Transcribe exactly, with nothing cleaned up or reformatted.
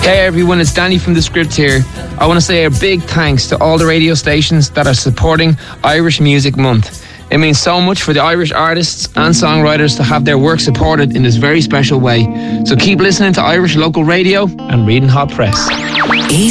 Hey everyone, it's Danny from The Script here. I want to say a big thanks to all the radio stations that are supporting Irish Music Month. It means so much for the Irish artists and songwriters to have their work supported in this very special way. So keep listening to Irish local radio and reading hot press.